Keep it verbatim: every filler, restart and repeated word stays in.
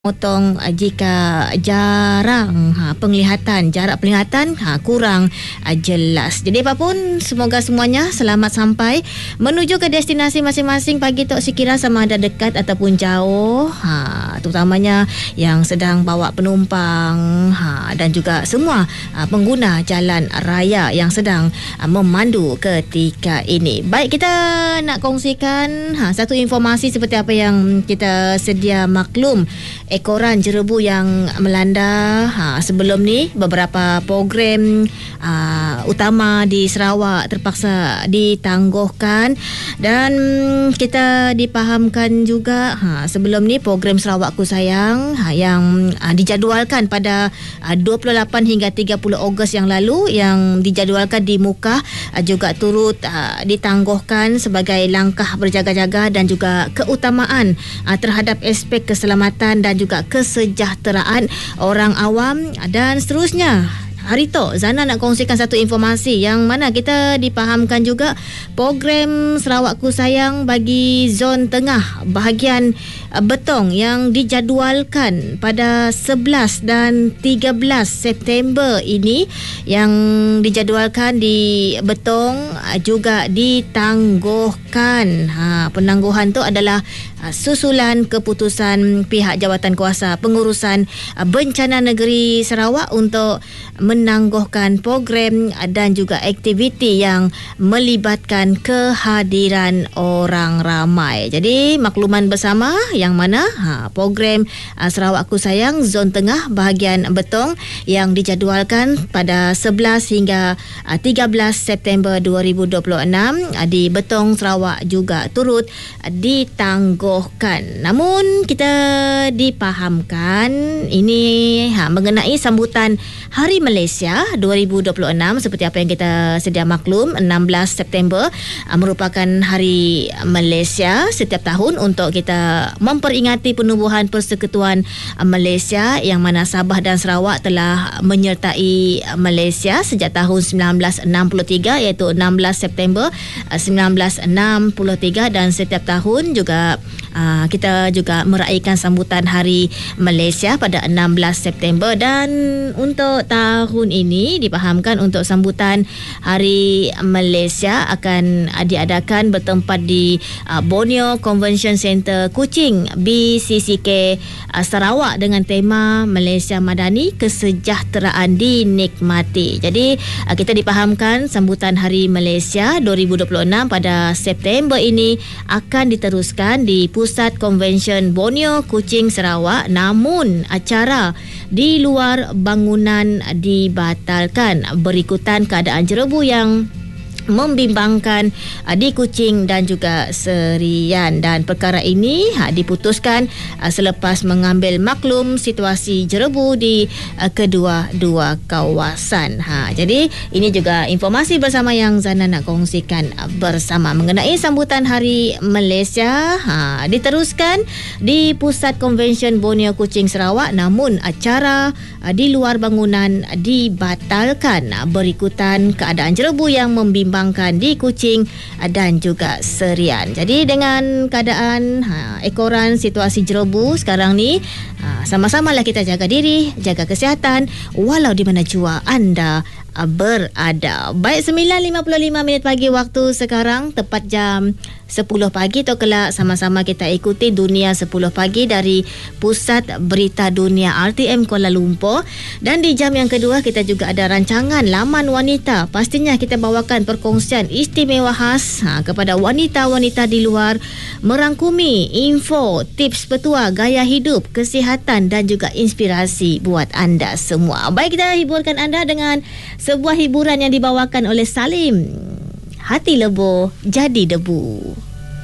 Potong uh, jika jarang ha, penglihatan, jarak penglihatan ha, kurang uh, jelas. Jadi apapun, semoga semuanya selamat sampai menuju ke destinasi masing-masing pagi Tok Sikira, sama ada dekat ataupun jauh, ha, terutamanya yang sedang bawa penumpang ha, dan juga semua uh, pengguna jalan raya yang sedang uh, memandu ketika ini. Baik, kita nak kongsikan ha, satu informasi seperti apa yang kita sedia maklum. Ekoran jerebu yang melanda ha, sebelum ni, beberapa program uh, utama di Sarawak terpaksa ditangguhkan, dan kita dipahamkan juga ha, sebelum ni program Sarawakku Sayang ha, yang uh, dijadualkan pada uh, dua puluh lapan hingga tiga puluh Ogos yang lalu, yang dijadualkan di Mukah uh, juga turut uh, ditangguhkan sebagai langkah berjaga-jaga dan juga keutamaan uh, terhadap aspek keselamatan dan juga kesejahteraan orang awam dan seterusnya. Hari tu Zana nak kongsikan satu informasi yang mana kita dipahamkan juga program Sarawakku Sayang bagi zon tengah bahagian Betong yang dijadualkan pada sebelas dan tiga belas September ini, yang dijadualkan di Betong juga ditangguhkan. Ha, penangguhan tu adalah susulan keputusan pihak Jawatan Kuasa Pengurusan Bencana Negeri Sarawak untuk menangguhkan program dan juga aktiviti yang melibatkan kehadiran orang ramai. Jadi makluman bersama yang mana ha, program uh, Sarawakku Sayang zon tengah bahagian Betong yang dijadualkan pada sebelas hingga uh, tiga belas September dua ribu dua puluh enam uh, di Betong Sarawak juga turut uh, ditangguhkan. Namun kita dipahamkan ini ha, mengenai sambutan Hari Malaysia dua ribu dua puluh enam, seperti apa yang kita sedia maklum, enam belas September uh, merupakan Hari Malaysia setiap tahun untuk kita memperingati penubuhan Persekutuan Malaysia, yang mana Sabah dan Sarawak telah menyertai Malaysia sejak tahun sembilan belas enam puluh tiga, iaitu enam belas September sembilan belas enam puluh tiga, dan setiap tahun juga uh, kita juga meraihkan sambutan Hari Malaysia pada enam belas September. Dan untuk tahun ini dipahamkan untuk sambutan Hari Malaysia akan uh, diadakan bertempat di uh, Borneo Convention Center Kuching B C C K uh, Sarawak dengan tema Malaysia Madani, Kesejahteraan Dinikmati. Jadi uh, kita dipahamkan sambutan Hari Malaysia dua ribu dua puluh enam pada September ini akan diteruskan di Pusat Konvensyen Borneo Kuching Sarawak, namun acara di luar bangunan dibatalkan berikutan keadaan jerebu yang membimbangkan uh, di Kuching dan juga Serian, dan perkara ini ha, diputuskan uh, selepas mengambil maklum situasi jerebu di uh, kedua-dua kawasan. Ha, jadi ini juga informasi bersama yang Zana nak kongsikan uh, bersama mengenai sambutan Hari Malaysia. Ha, diteruskan di Pusat Konvensyen Borneo Kuching Sarawak, namun acara uh, di luar bangunan dibatalkan uh, berikutan keadaan jerebu yang membimbangkan di Kuching dan juga Serian. Jadi dengan keadaan ha, ekoran situasi jerebu sekarang ni, ha, sama-samalah kita jaga diri, jaga kesihatan walau di mana jua anda berada. Baik, sembilan lima puluh lima minit pagi waktu sekarang, tepat jam sepuluh pagi tu kelak sama-sama kita ikuti Dunia sepuluh pagi dari Pusat Berita Dunia R T M Kuala Lumpur. Dan di jam yang kedua kita juga ada rancangan Laman Wanita. Pastinya kita bawakan perkongsian istimewa khas ha, kepada wanita-wanita di luar, merangkumi info, tips petua gaya hidup, kesihatan dan juga inspirasi buat anda semua. Baik, kita hiburkan anda dengan sebuah hiburan yang dibawakan oleh Salim. Hati lebo jadi debu.